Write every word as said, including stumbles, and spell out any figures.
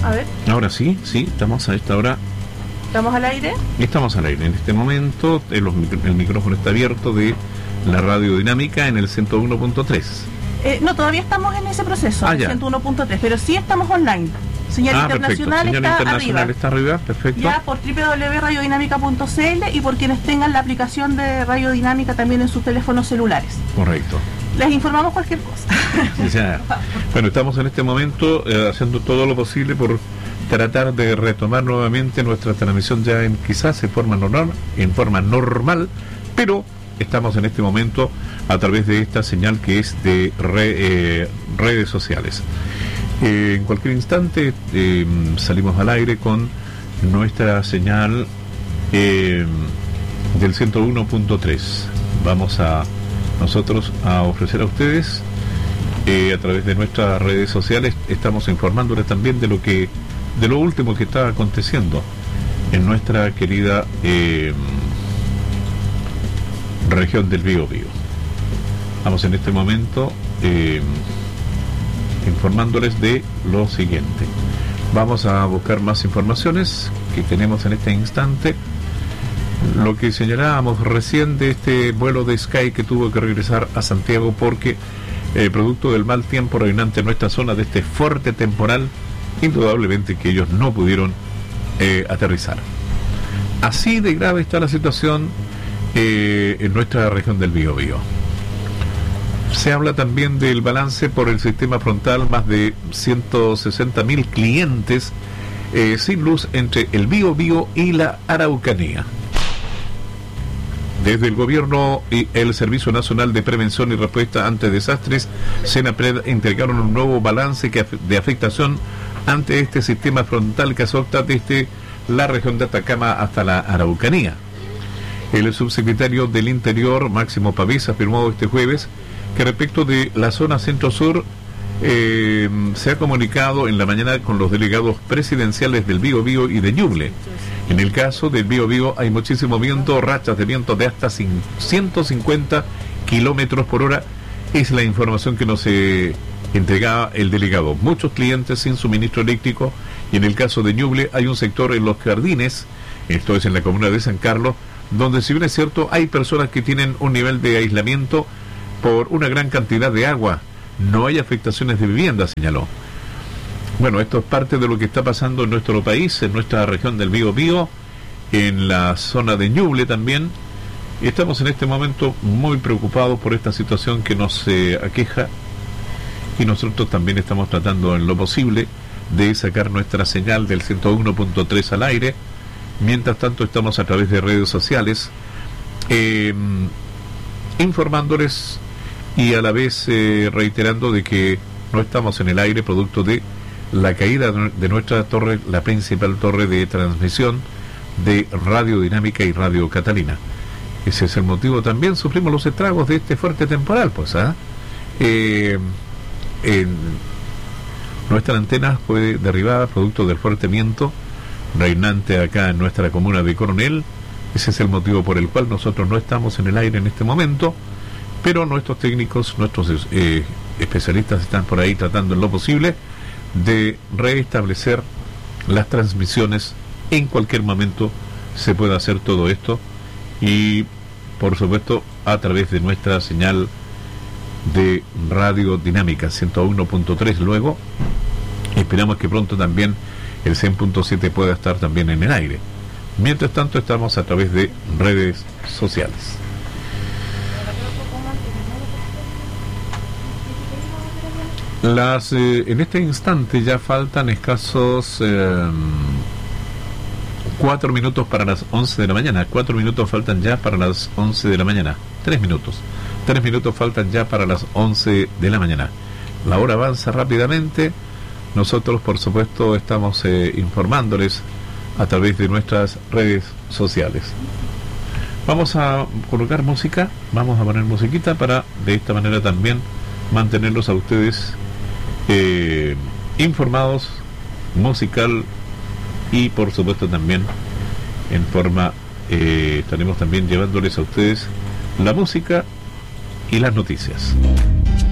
A ver. Ahora sí, sí, estamos a esta hora. ¿Estamos al aire? Estamos al aire. En este momento el, el micrófono está abierto de la Radio Dinámica en el ciento uno punto tres. Eh, no, todavía estamos en ese proceso, ah, en ciento uno punto tres, pero sí estamos online. Señal ah, internacional, perfecto. Señal está internacional arriba. está arriba, perfecto. Ya por doble u doble u doble u punto radio dinámica punto c l y por quienes tengan la aplicación de Radio Dinámica también en sus teléfonos celulares. Correcto. Les informamos cualquier cosa. Ya. Bueno, estamos en este momento eh, haciendo todo lo posible por tratar de retomar nuevamente nuestra transmisión ya en quizás en forma normal, en forma normal, pero estamos en este momento a través de esta señal que es de re, eh, redes sociales. Eh, en cualquier instante eh, salimos al aire con nuestra señal eh, del ciento uno punto tres. Vamos a nosotros a ofrecer a ustedes eh, a través de nuestras redes sociales, estamos informándoles también de lo que de lo último que está aconteciendo en nuestra querida eh, región del Biobío. Vamos en este momento eh, informándoles de lo siguiente. Vamos a buscar más informaciones que tenemos en este instante. Lo que señalábamos recién de este vuelo de Sky que tuvo que regresar a Santiago porque eh, producto del mal tiempo reinante en nuestra zona, de este fuerte temporal, indudablemente que ellos no pudieron eh, aterrizar. Así de grave está la situación eh, en nuestra región del Biobío. Se habla también del balance por el sistema frontal, más de ciento sesenta mil clientes eh, sin luz entre el Biobío y la Araucanía. Desde el gobierno y el Servicio Nacional de Prevención y Respuesta ante Desastres, SENAPRED, entregaron un nuevo balance que de afectación ante este sistema frontal que azota desde la región de Atacama hasta la Araucanía. El subsecretario del Interior, Máximo Pavés, afirmó este jueves que respecto de la zona centro-sur eh, se ha comunicado en la mañana con los delegados presidenciales del Biobío y de Ñuble. En el caso del Biobío hay muchísimo viento, rachas de viento de hasta ciento cincuenta kilómetros por hora, es la información que nos eh, entregaba el delegado. Muchos clientes sin suministro eléctrico, y en el caso de Ñuble hay un sector en Los Jardines, esto es en la comuna de San Carlos, donde si bien es cierto hay personas que tienen un nivel de aislamiento por una gran cantidad de agua, no hay afectaciones de vivienda, señaló. Bueno, esto es parte de lo que está pasando en nuestro país, en nuestra región del Biobío, en la zona de Ñuble también. Estamos en este momento muy preocupados por esta situación que nos eh, aqueja, y nosotros también estamos tratando en lo posible de sacar nuestra señal del ciento uno punto tres al aire. Mientras tanto estamos a través de redes sociales eh, informándoles y a la vez eh, reiterando de que no estamos en el aire producto de la caída de nuestra torre, la principal torre de transmisión de Radio Dinámica y Radio Catalina. Ese es el motivo. También sufrimos los estragos de este fuerte temporal, pues, ¿ah? ¿eh? Eh, nuestra antena fue derribada producto del fuerte viento reinante acá en nuestra comuna de Coronel. Ese es el motivo por el cual nosotros no estamos en el aire en este momento, pero nuestros técnicos, nuestros eh, especialistas están por ahí tratando en lo posible de restablecer las transmisiones. En cualquier momento se puede hacer todo esto, y por supuesto a través de nuestra señal de Radio Dinámica ciento uno punto tres. Luego esperamos que pronto también el cien punto siete pueda estar también en el aire. Mientras tanto estamos a través de redes sociales. Las eh, en este instante ya faltan escasos eh, cuatro minutos para las once de la mañana. Cuatro minutos faltan ya para las once de la mañana. Tres minutos. Tres minutos faltan ya para las once de la mañana. La hora avanza rápidamente. Nosotros, por supuesto, estamos eh, informándoles a través de nuestras redes sociales. Vamos a colocar música, vamos a poner musiquita para de esta manera también mantenerlos a ustedes eh, informados, musical, y por supuesto también en forma eh, estaremos también llevándoles a ustedes la música y las noticias.